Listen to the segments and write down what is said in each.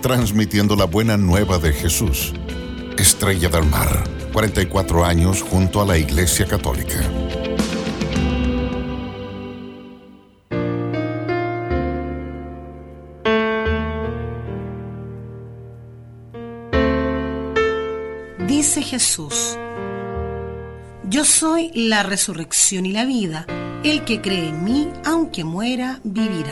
transmitiendo la buena nueva de Jesús. Estrella del Mar, 44 años junto a la Iglesia Católica. Dice Jesús: yo soy la resurrección y la vida. El que cree en mí, aunque muera, vivirá.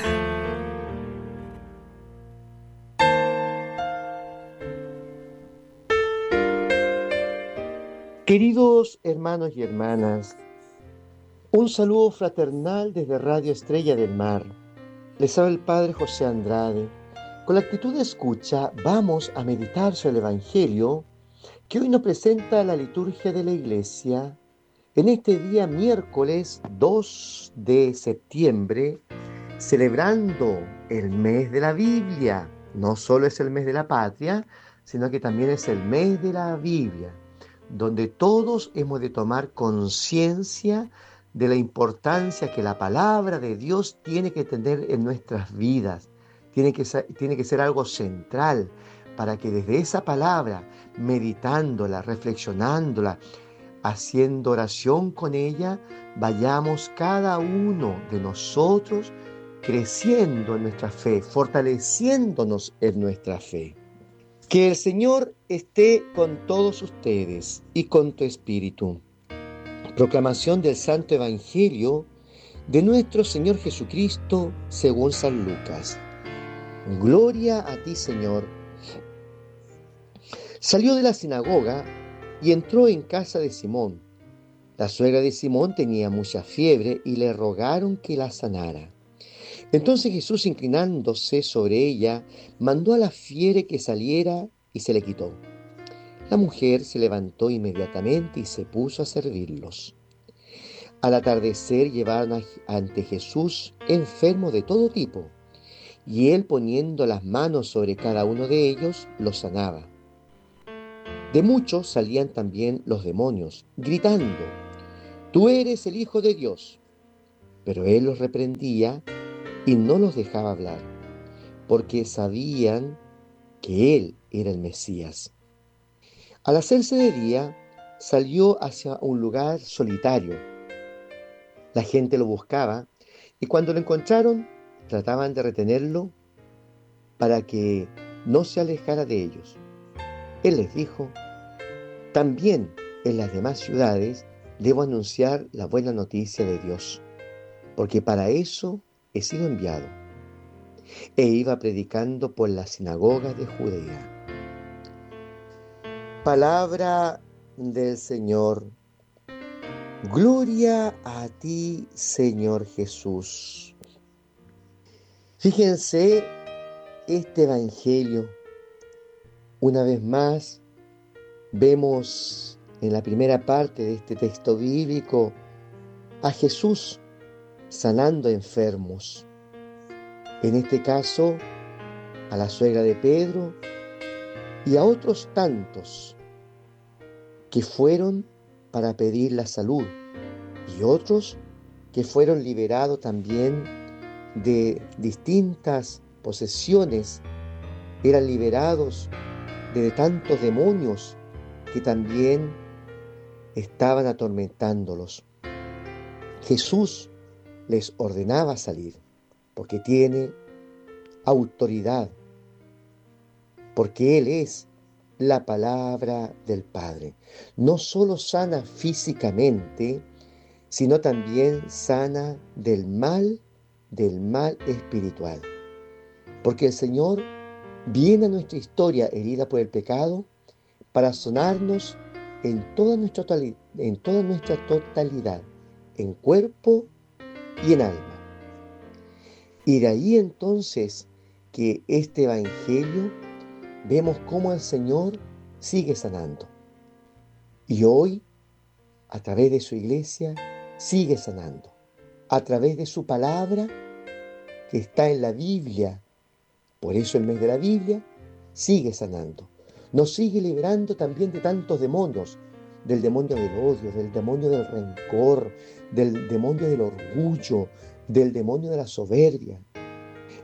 Queridos hermanos y hermanas, un saludo fraternal desde Radio Estrella del Mar. Les habla el Padre José Andrade. Con la actitud de escucha vamos a meditar sobre el Evangelio que hoy nos presenta la liturgia de la Iglesia en este día miércoles 2 de septiembre, celebrando el mes de la Biblia. No solo es el mes de la patria, sino que también es el mes de la Biblia, donde todos hemos de tomar conciencia de la importancia que la palabra de Dios tiene que tener en nuestras vidas. Tiene que ser algo central para que desde esa palabra, meditándola, reflexionándola, haciendo oración con ella, vayamos cada uno de nosotros creciendo en nuestra fe, fortaleciéndonos en nuestra fe. Que el Señor esté con todos ustedes y con tu espíritu. Proclamación del Santo Evangelio de nuestro Señor Jesucristo según San Lucas. Gloria a ti, Señor. Salió de la sinagoga y entró en casa de Simón. La suegra de Simón tenía mucha fiebre y le rogaron que la sanara. Entonces Jesús, inclinándose sobre ella, mandó a la fiebre que saliera y se le quitó. La mujer se levantó inmediatamente y se puso a servirlos. Al atardecer llevaron ante Jesús enfermos de todo tipo, y él, poniendo las manos sobre cada uno de ellos, los sanaba. De muchos salían también los demonios, gritando: «Tú eres el Hijo de Dios». Pero él los reprendía y no los dejaba hablar, porque sabían que él era el Mesías. Al hacerse de día, salió hacia un lugar solitario. La gente lo buscaba y cuando lo encontraron, trataban de retenerlo para que no se alejara de ellos. Él les dijo: «También en las demás ciudades debo anunciar la buena noticia de Dios, porque para eso he sido enviado». E iba predicando por las sinagogas de Judea. Palabra del Señor. Gloria a ti, Señor Jesús. Fíjense este Evangelio. Una vez más, vemos en la primera parte de este texto bíblico a Jesús sanando enfermos. En este caso, a la suegra de Pedro y a otros tantos que fueron para pedir la salud, y otros que fueron liberados también de distintas posesiones, eran liberados de tantos demonios que también estaban atormentándolos. Jesús les ordenaba salir, porque tiene autoridad, porque Él es la palabra del Padre. No solo sana físicamente, sino también sana del mal espiritual. Porque el Señor viene a nuestra historia herida por el pecado para sanarnos en toda nuestra totalidad, en cuerpo y en alma. Y de ahí entonces que este Evangelio vemos cómo el Señor sigue sanando. Y hoy, a través de su iglesia, sigue sanando. A través de su palabra, que está en la Biblia. Por eso el mes de la Biblia sigue sanando. Nos sigue librando también de tantos demonios. Del demonio del odio, del demonio del rencor, del demonio del orgullo, del demonio de la soberbia.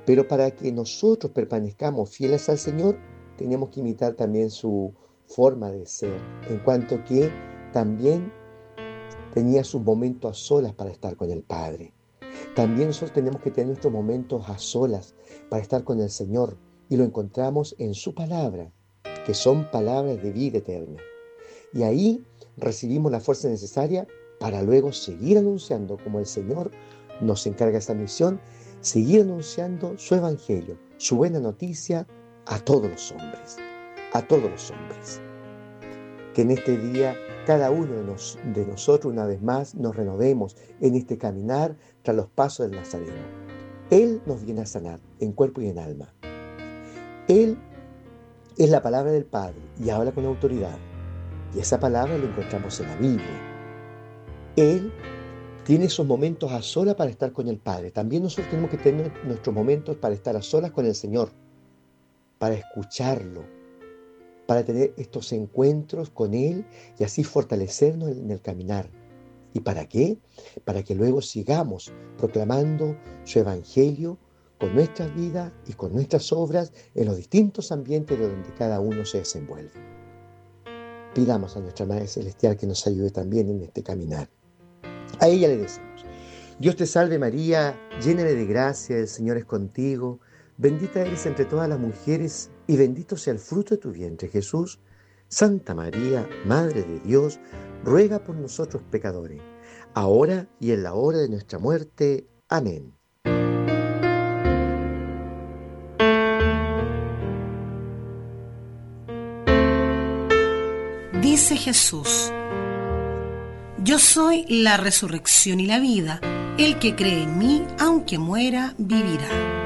Pero para que nosotros permanezcamos fieles al Señor, tenemos que imitar también su forma de ser, en cuanto que también tenía sus momentos a solas para estar con el Padre. También nosotros tenemos que tener nuestros momentos a solas para estar con el Señor, y lo encontramos en su palabra, que son palabras de vida eterna. Y ahí recibimos la fuerza necesaria para luego seguir anunciando, como el Señor nos encarga esa misión, seguir anunciando su evangelio, su buena noticia a todos los hombres, a todos los hombres. Que en este día cada uno de nosotros una vez más nos renovemos en este caminar tras los pasos del Nazareno. Él nos viene a sanar en cuerpo y en alma. Él es la palabra del Padre y habla con autoridad. Y esa palabra lo encontramos en la Biblia. Él tiene esos momentos a solas para estar con el Padre. También nosotros tenemos que tener nuestros momentos para estar a solas con el Señor, para escucharlo, para tener estos encuentros con Él y así fortalecernos en el caminar. ¿Y para qué? Para que luego sigamos proclamando su evangelio con nuestras vidas y con nuestras obras en los distintos ambientes de donde cada uno se desenvuelve. Pidamos a nuestra Madre Celestial que nos ayude también en este caminar. A ella le decimos: Dios te salve María, llena de gracia, el Señor es contigo, bendita eres entre todas las mujeres y bendito sea el fruto de tu vientre, Jesús. Santa María, Madre de Dios, ruega por nosotros pecadores, ahora y en la hora de nuestra muerte. Amén. Dice Jesús: yo soy la resurrección y la vida. El que cree en mí, aunque muera, vivirá.